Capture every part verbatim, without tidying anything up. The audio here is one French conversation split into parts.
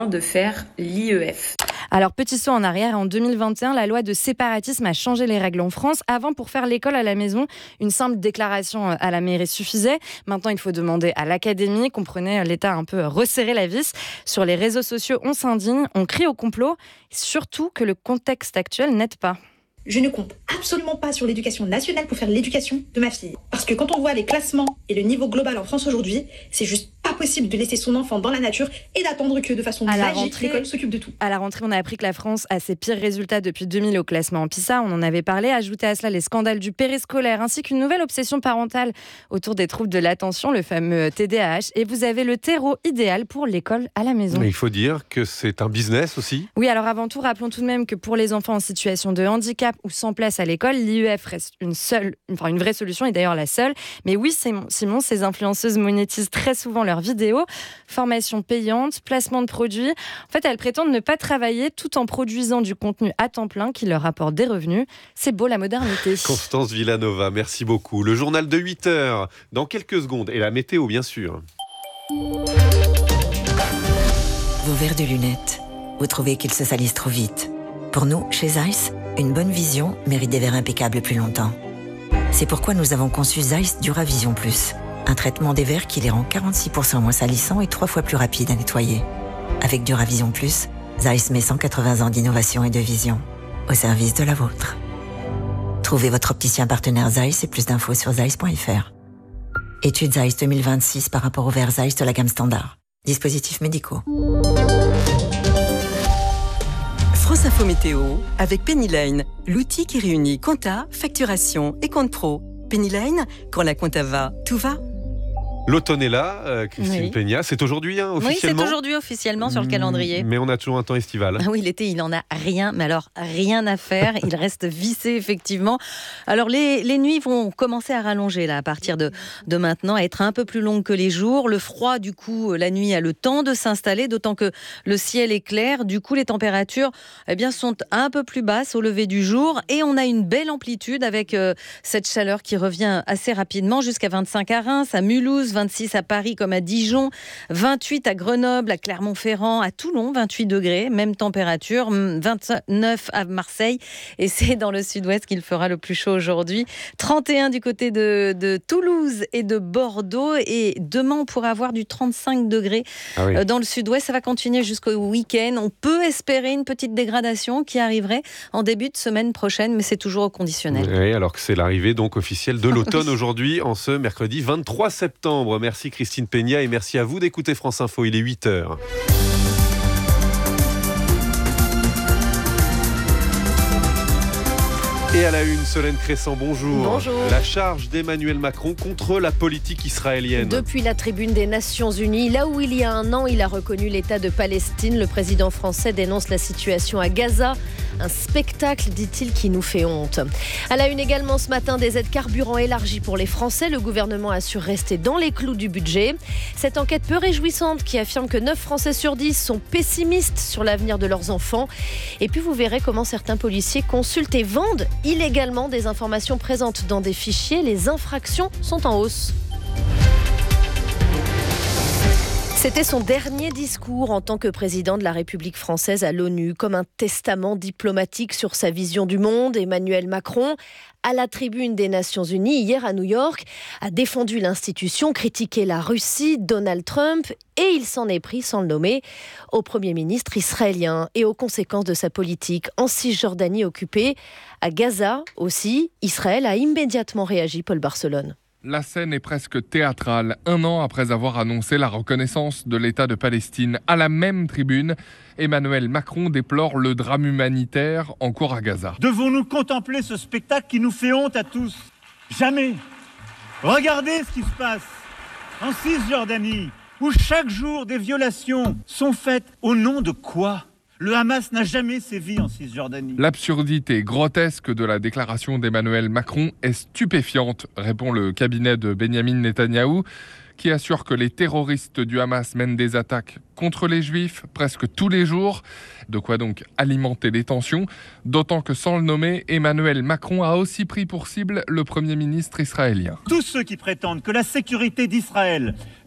de faire l'I E F. Alors, petit saut en arrière, en deux mille vingt et un, la loi de séparatisme a changé les règles en France. Avant, pour faire l'école à la maison, une simple déclaration à la mairie suffisait. Maintenant, il faut demander à l'académie. Comprenez, l'État a un peu resserré la vis. Sur les réseaux sociaux, on s'indigne, on crie au complot. Surtout que le contexte actuel n'aide pas. Je ne compte absolument pas sur l'éducation nationale pour faire l'éducation de ma fille. Parce que quand on voit les classements et le niveau global en France aujourd'hui, c'est juste pas possible de laisser son enfant dans la nature et d'attendre que de façon à la magique, rentrée, l'école s'occupe de tout. À la rentrée, on a appris que la France a ses pires résultats depuis deux mille au classement en PISA. On en avait parlé. Ajoutez à cela les scandales du périscolaire ainsi qu'une nouvelle obsession parentale autour des troubles de l'attention, le fameux T D A H. Et vous avez le terreau idéal pour l'école à la maison. Mais il faut dire que c'est un business aussi. Oui, alors avant tout, rappelons tout de même que pour les enfants en situation de handicap ou sans place à l'école, l'I E F reste une seule, enfin une vraie solution et d'ailleurs la seule. Mais oui, Simon, ces influenceuses monétisent très souvent leurs vidéos. Formation payante, placement de produits. En fait, elles prétendent ne pas travailler tout en produisant du contenu à temps plein qui leur apporte des revenus. C'est beau la modernité. Constance Villanova, merci beaucoup. Le journal de huit heures, dans quelques secondes. Et la météo, bien sûr. Vos verres de lunettes, vous trouvez qu'ils se salissent trop vite. Pour nous, chez Zeiss, une bonne vision mérite des verres impeccables plus longtemps. C'est pourquoi nous avons conçu Zeiss Duravision Plus, un traitement des verres qui les rend quarante-six pour cent moins salissants et trois fois plus rapides à nettoyer. Avec Duravision Plus, Zeiss met cent quatre-vingts ans d'innovation et de vision au service de la vôtre. Trouvez votre opticien partenaire Zeiss et plus d'infos sur zeiss point f r. Étude Zeiss deux mille vingt-six par rapport aux verres Zeiss de la gamme standard. Dispositifs médicaux. France Info Météo avec Pennyline, l'outil qui réunit compta, facturation et compte pro. Pennyline, quand la compta va, tout va. L'automne est là, euh, Christine Oui. Peña. C'est aujourd'hui, hein, Oui, officiellement. c'est aujourd'hui officiellement sur le calendrier. Mais on a toujours un temps estival. Ah oui, l'été, il n'en a rien, mais alors rien à faire. Il reste vissé, effectivement. Alors, les, les nuits vont commencer à rallonger là, à partir de, de maintenant, à être un peu plus longues que les jours. Le froid, du coup, la nuit a le temps de s'installer, d'autant que le ciel est clair. Du coup, les températures eh bien, sont un peu plus basses au lever du jour. Et on a une belle amplitude avec euh, cette chaleur qui revient assez rapidement, jusqu'à vingt-cinq à Reims, à Mulhouse, vingt-six à Paris comme à Dijon, vingt-huit à Grenoble, à Clermont-Ferrand, à Toulon, vingt-huit degrés, même température, vingt-neuf à Marseille. Et c'est dans le sud-ouest qu'il fera le plus chaud aujourd'hui. trente et un du côté de, de Toulouse et de Bordeaux. Et demain, on pourra avoir du trente-cinq degrés Ah oui. dans le sud-ouest. Ça va continuer jusqu'au week-end. On peut espérer une petite dégradation qui arriverait en début de semaine prochaine, mais c'est toujours au conditionnel. Oui, alors que c'est l'arrivée donc officielle de l'automne aujourd'hui, en ce mercredi vingt-trois septembre. Merci Christine Peña et merci à vous d'écouter France Info. Il est huit heures. Et à la une, Solène Crescent, bonjour. Bonjour. La charge d'Emmanuel Macron contre la politique israélienne. Depuis la tribune des Nations Unies, là où il y a un an, il a reconnu l'État de Palestine, le président français dénonce la situation à Gaza. Un spectacle, dit-il, qui nous fait honte. À la une également ce matin, des aides carburant élargies pour les Français. Le gouvernement assure rester dans les clous du budget. Cette enquête peu réjouissante qui affirme que neuf Français sur dix sont pessimistes sur l'avenir de leurs enfants. Et puis vous verrez comment certains policiers consultent et vendent illégalement des informations présentes dans des fichiers. Les infractions sont en hausse. C'était son dernier discours en tant que président de la République française à l'ONU, comme un testament diplomatique sur sa vision du monde. Emmanuel Macron, à la tribune des Nations Unies, hier à New York, a défendu l'institution, critiqué la Russie, Donald Trump, et il s'en est pris, sans le nommer, au Premier ministre israélien et aux conséquences de sa politique en Cisjordanie occupée. À Gaza aussi, Israël a immédiatement réagi, Paul Barcelone. La scène est presque théâtrale. Un an après avoir annoncé la reconnaissance de l'État de Palestine, à la même tribune, Emmanuel Macron déplore le drame humanitaire en cours à Gaza. Devons-nous contempler ce spectacle qui nous fait honte à tous ? Jamais. Regardez ce qui se passe en Cisjordanie, où chaque jour des violations sont faites. Au nom de quoi ? Le Hamas n'a jamais sévi en Cisjordanie. L'absurdité grotesque de la déclaration d'Emmanuel Macron est stupéfiante, répond le cabinet de Benyamin Netanyahou, qui assure que les terroristes du Hamas mènent des attaques contre les Juifs presque tous les jours. De quoi donc alimenter les tensions, d'autant que sans le nommer, Emmanuel Macron a aussi pris pour cible le Premier ministre israélien. Tous ceux qui prétendent que la sécurité d'Israël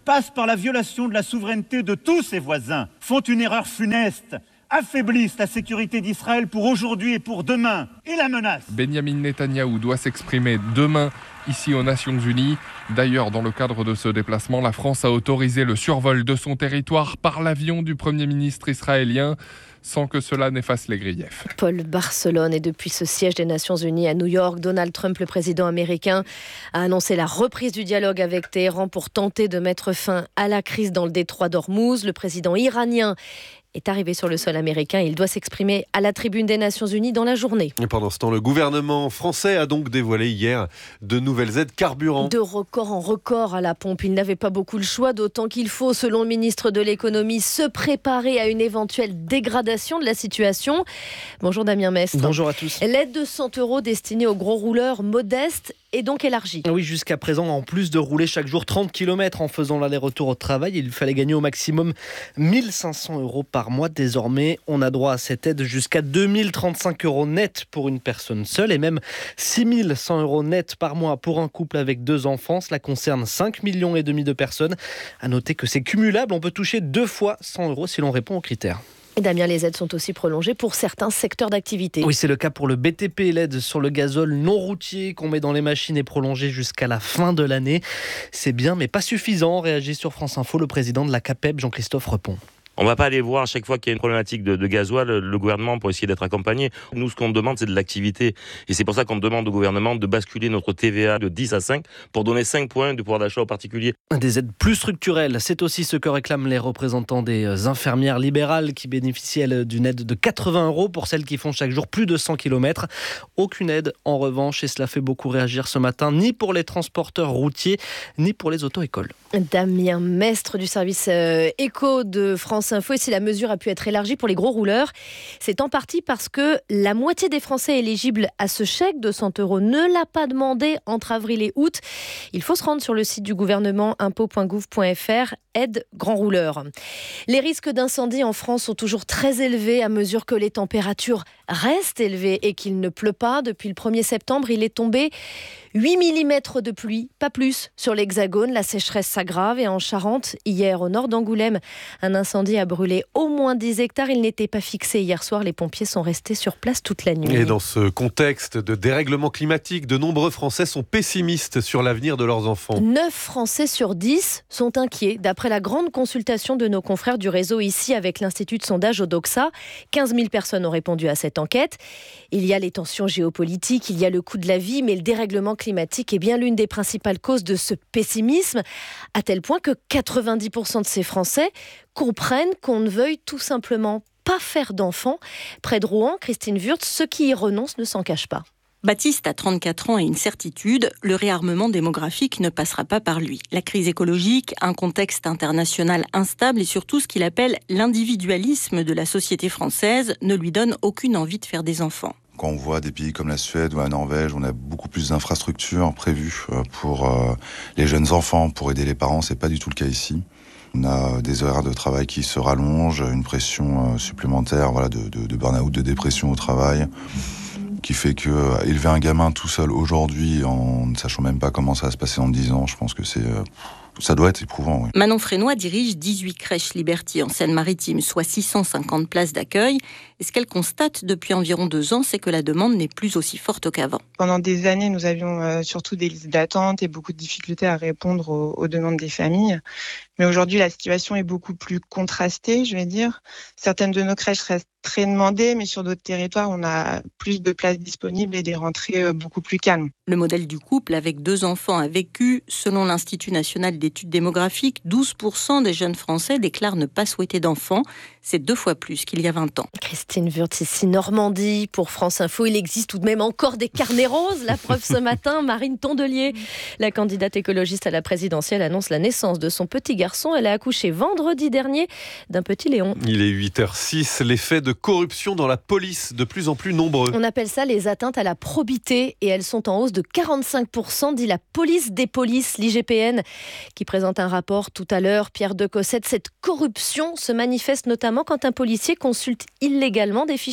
passent par la violation de la souveraineté de tous ses voisins, font une erreur funeste, affaiblissent la sécurité d'Israël pour aujourd'hui et pour demain, et la menacent. Benyamin Netanyahou doit s'exprimer demain ici aux Nations Unies. D'ailleurs, dans le cadre de ce déplacement, la France a autorisé le survol de son territoire par l'avion du Premier ministre israélien, sans que cela n'efface les griefs. Paul Barcelone, et depuis ce siège des Nations Unies à New York, Donald Trump, le président américain, a annoncé la reprise du dialogue avec Téhéran pour tenter de mettre fin à la crise dans le détroit d'Ormuz. Le président iranien est arrivé sur le sol américain. Il doit s'exprimer à la tribune des Nations Unies dans la journée. Et pendant ce temps, le gouvernement français a donc dévoilé hier de nouvelles aides carburant. De record en record à la pompe. Il n'avait pas beaucoup le choix, d'autant qu'il faut, selon le ministre de l'économie, se préparer à une éventuelle dégradation de la situation. Bonjour Damien Mestre. Bonjour à tous. L'aide de cent euros destinée aux gros rouleurs modestes est donc élargie. Oui, jusqu'à présent, en plus de rouler chaque jour trente kilomètres en faisant l'aller-retour au travail, il fallait gagner au maximum mille cinq cents euros par mois. Désormais, on a droit à cette aide jusqu'à deux mille trente-cinq euros net pour une personne seule et même six mille cent euros net par mois pour un couple avec deux enfants. Cela concerne cinq millions et demi de personnes. À noter que c'est cumulable, on peut toucher deux fois cent euros si l'on répond aux critères. Et Damien, les aides sont aussi prolongées pour certains secteurs d'activité. Oui, c'est le cas pour le B T P. L'aide sur le gazole non routier qu'on met dans les machines est prolongée jusqu'à la fin de l'année. C'est bien, mais pas suffisant, réagit sur France Info le président de la CAPEB, Jean-Christophe Repon. On ne va pas aller voir à chaque fois qu'il y a une problématique de, de gasoil le gouvernement pour essayer d'être accompagné. Nous, ce qu'on demande, c'est de l'activité. Et c'est pour ça qu'on demande au gouvernement de basculer notre T V A de dix à cinq pour donner cinq points de pouvoir d'achat aux particuliers. Des aides plus structurelles, c'est aussi ce que réclament les représentants des infirmières libérales qui bénéficient elles, d'une aide de quatre-vingts euros pour celles qui font chaque jour plus de cent kilomètres. Aucune aide, en revanche, et cela fait beaucoup réagir ce matin, ni pour les transporteurs routiers, ni pour les auto-écoles. Damien Mestre du service euh, éco de France Info. Et si la mesure a pu être élargie pour les gros rouleurs, c'est en partie parce que la moitié des Français éligibles à ce chèque de cent euros ne l'a pas demandé entre avril et août. Il faut se rendre sur le site du gouvernement impôts point gouv point f r, aide grand rouleur. Les risques d'incendie en France sont toujours très élevés à mesure que les températures restent élevées et qu'il ne pleut pas. Depuis le premier septembre, il est tombé huit millimètres de pluie, pas plus, sur l'Hexagone. La sécheresse s'aggrave et en Charente, hier au nord d'Angoulême, un incendie a brûlé au moins dix hectares. Il n'était pas fixé hier soir. Les pompiers sont restés sur place toute la nuit. Et dans ce contexte de dérèglement climatique, de nombreux Français sont pessimistes sur l'avenir de leurs enfants. neuf Français sur dix sont inquiets, d'après la grande consultation de nos confrères du réseau ici avec l'Institut de sondage Odoxa. quinze mille personnes ont répondu à cette enquête. Il y a les tensions géopolitiques, il y a le coût de la vie, mais le dérèglement climatique est bien l'une des principales causes de ce pessimisme, à tel point que quatre-vingt-dix pour cent de ces Français comprennent qu'on ne veuille tout simplement pas faire d'enfants. Près de Rouen, Christine Wurtz, ceux qui y renoncent ne s'en cachent pas. Baptiste a trente-quatre ans et une certitude, le réarmement démographique ne passera pas par lui. La crise écologique, un contexte international instable et surtout ce qu'il appelle l'individualisme de la société française ne lui donne aucune envie de faire des enfants. Quand on voit des pays comme la Suède ou la Norvège, on a beaucoup plus d'infrastructures prévues pour les jeunes enfants, pour aider les parents. C'est pas du tout le cas ici. On a des horaires de travail qui se rallongent, une pression supplémentaire, voilà, de, de, de burn-out, de dépression au travail, qui fait que euh, élever un gamin tout seul aujourd'hui, en ne sachant même pas comment ça va se passer dans dix ans, je pense que c'est... Euh, ça doit être éprouvant, oui. Manon Frénois dirige dix-huit crèches Liberty en Seine-Maritime, soit six cent cinquante places d'accueil. Et ce qu'elle constate depuis environ deux ans, c'est que la demande n'est plus aussi forte qu'avant. Pendant des années, nous avions euh, surtout des listes d'attente et beaucoup de difficultés à répondre aux, aux demandes des familles. Mais aujourd'hui, la situation est beaucoup plus contrastée, je vais dire. Certaines de nos crèches restent très demandées, mais sur d'autres territoires, on a plus de places disponibles et des rentrées beaucoup plus calmes. Le modèle du couple avec deux enfants a vécu. Selon l'Institut national d'études démographiques, douze pour cent des jeunes Français déclarent ne pas souhaiter d'enfants. C'est deux fois plus qu'il y a vingt ans. Christine Wurtz, ici Normandie. Pour France Info, il existe tout de même encore des carnets roses. La preuve ce matin, Marine Tondelier, la candidate écologiste à la présidentielle, annonce la naissance de son petit garçon. Elle a accouché vendredi dernier d'un petit Léon. Il est huit heures six. Les faits de corruption dans la police, de plus en plus nombreux. On appelle ça les atteintes à la probité et elles sont en hausse de quarante-cinq pour cent, dit la police des polices, l'I G P N, qui présente un rapport tout à l'heure. Pierre de Cossette, cette corruption se manifeste notamment quand un policier consulte illégalement des fichiers.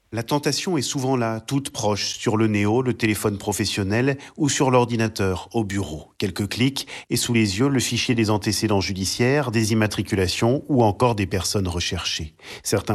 La tentation est souvent là, toute proche, sur le néo, le téléphone professionnel ou sur l'ordinateur, au bureau. Quelques clics et sous les yeux, le fichier des antécédents judiciaires, des immatriculations ou encore des personnes recherchées. Certains